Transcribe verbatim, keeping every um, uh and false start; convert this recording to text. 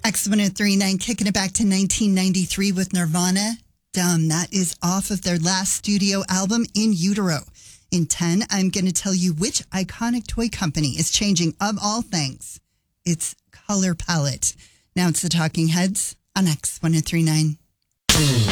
X one oh three point nine kicking it back to nineteen ninety-three with Nirvana. Dumb. That is off of their last studio album, In Utero. In ten, I'm going to tell you which iconic toy company is changing, of all things, its color palette. Now it's the Talking Heads on X one oh three point nine.